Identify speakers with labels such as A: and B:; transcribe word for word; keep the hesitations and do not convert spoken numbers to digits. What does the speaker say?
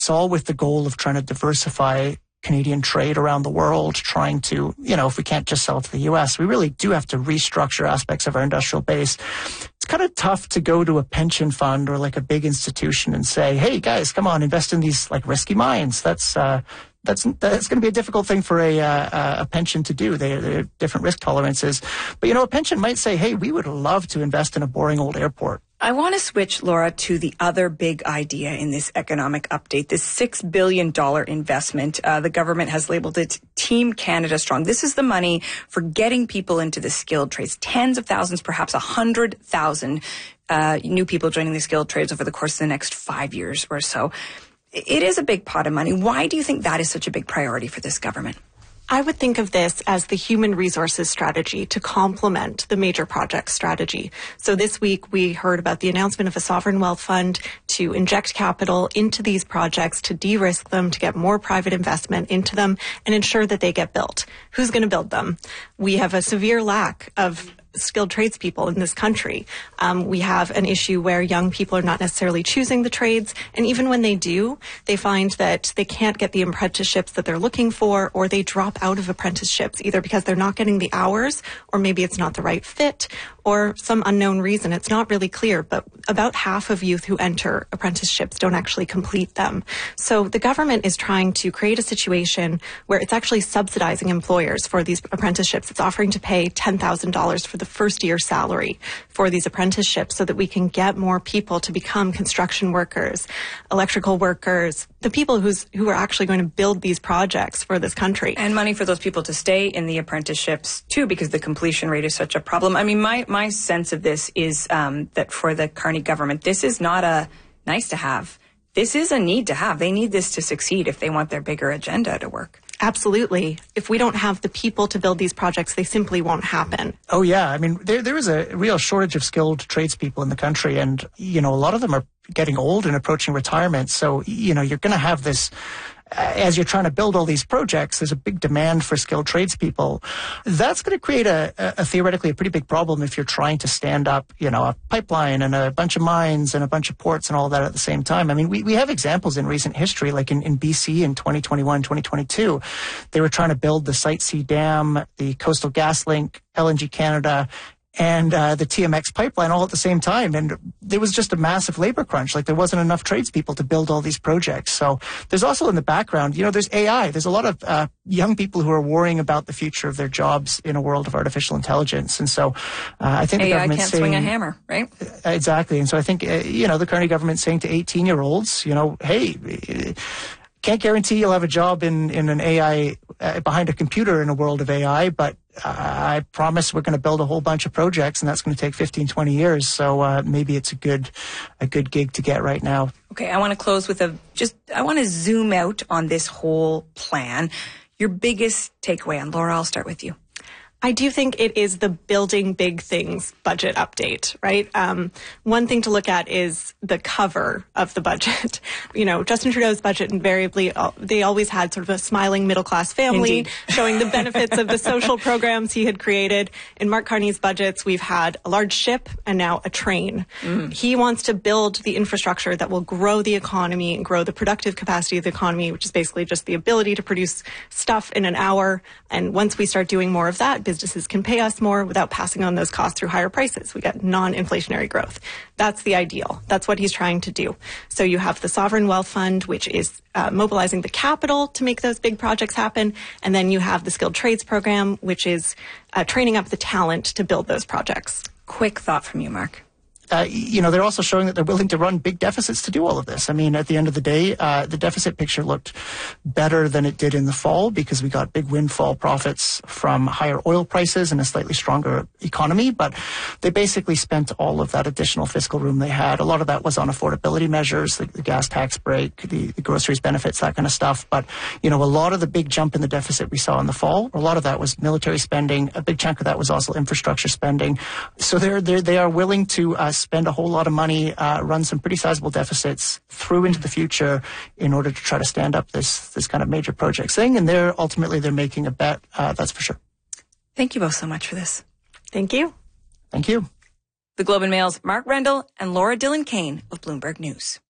A: It's all with the goal of trying to diversify Canadian trade around the world, trying to, you know, if we can't just sell it to the U S, we really do have to restructure aspects of our industrial base. It's kind of tough to go to a pension fund or like a big institution and say, hey guys, come on, invest in these like risky mines. That's, uh, That's that's going to be a difficult thing for a uh, a pension to do. They they're different risk tolerances, but you know, a pension might say, "Hey, we would love to invest in a boring old airport."
B: I want to switch, Laura, to the other big idea in this economic update, this six billion dollars investment. Uh, the government has labeled it Team Canada Strong. This is the money for getting people into the skilled trades, tens of thousands, perhaps one hundred thousand uh, new people joining the skilled trades over the course of the next five years or so. It is a big pot of money. Why do you think that is such a big priority for this government?
C: I would think of this as the human resources strategy to complement the major project strategy. So this week we heard about the announcement of a sovereign wealth fund to inject capital into these projects, to de-risk them, to get more private investment into them and ensure that they get built. Who's going to build them? We have a severe lack of skilled tradespeople in this country. Um, we have an issue where young people are not necessarily choosing the trades, and even when they do, they find that they can't get the apprenticeships that they're looking for, or they drop out of apprenticeships either because they're not getting the hours, or maybe it's not the right fit, or some unknown reason. It's not really clear, but about half of youth who enter apprenticeships don't actually complete them. So the government is trying to create a situation where it's actually subsidizing employers for these apprenticeships. It's offering to pay ten thousand dollars for the first year salary for these apprenticeships so that we can get more people to become construction workers, electrical workers, the people who's who are actually going to build these projects for this country.
B: And money for those people to stay in the apprenticeships too, because the completion rate is such a problem. I mean, my, my sense of this is um, that for the Carney government, this is not a nice to have. This is a need to have. They need this to succeed if they want their bigger agenda to work.
C: Absolutely. If we don't have the people to build these projects, they simply won't happen.
A: Oh, yeah. I mean, there there is a real shortage of skilled tradespeople in the country. And, you know, a lot of them are getting old and approaching retirement. So, you know, you're going to have this, uh, as you're trying to build all these projects, there's a big demand for skilled tradespeople. That's going to create a, a, a theoretically a pretty big problem if you're trying to stand up, you know, a pipeline and a bunch of mines and a bunch of ports and all that at the same time. I mean, we, we have examples in recent history, like in, in B C in twenty twenty-one, twenty twenty-two. They were trying to build the Site C Dam, the Coastal GasLink, L N G Canada, and uh, the T M X pipeline all at the same time. And there was just a massive labor crunch. Like there wasn't enough tradespeople to build all these projects. So there's also in the background, you know, there's A I. There's a lot of uh, young people who are worrying about the future of their jobs in a world of artificial intelligence. And so uh, I think the
B: A I
A: government's
B: can't
A: saying,
B: swing a hammer, right?
A: Exactly. And so I think, uh, you know, the Carney government's saying to eighteen-year-olds, you know, hey, can't guarantee you'll have a job in, in an A I uh, behind a computer in a world of A I, but uh, I promise we're going to build a whole bunch of projects, and that's going to take fifteen, twenty years. So uh, maybe it's a good a good gig to get right now.
B: Okay, I want to close with a just, I want to zoom out on this whole plan. Your biggest takeaway on, Laura, I'll start with you.
C: I do think it is the building big things budget update, right? Um, one thing to look at is the cover of the budget. You know, Justin Trudeau's budget invariably, they always had sort of a smiling middle-class family,
B: Indeed.
C: showing the benefits of the social programs he had created. In Mark Carney's budgets, we've had a large ship and now a train. Mm. He wants to build the infrastructure that will grow the economy and grow the productive capacity of the economy, which is basically just the ability to produce stuff in an hour. And once we start doing more of that, businesses can pay us more without passing on those costs through higher prices. We get non-inflationary growth. That's the ideal. That's what he's trying to do. So you have the Sovereign Wealth Fund, which is uh, mobilizing the capital to make those big projects happen. And then you have the Skilled Trades Program, which is uh, training up the talent to build those projects.
B: Quick thought from you, Mark.
A: Uh, you know, they're also showing that they're willing to run big deficits to do all of this. I mean, at the end of the day, uh, the deficit picture looked better than it did in the fall because we got big windfall profits from higher oil prices and a slightly stronger economy. But they basically spent all of that additional fiscal room they had. A lot of that was on affordability measures, the, the gas tax break, the, the groceries benefits, that kind of stuff. But, you know, a lot of the big jump in the deficit we saw in the fall, a lot of that was military spending. A big chunk of that was also infrastructure spending. So they're, they're, they are willing to uh, spend a whole lot of money, uh, run some pretty sizable deficits through into the future in order to try to stand up this this kind of major project thing. And they're ultimately they're making a bet, uh, that's for sure.
B: Thank you both so much for this.
C: Thank you.
A: Thank you.
B: The Globe and Mail's Mark Rendell and Laura Dillon Kane of Bloomberg News.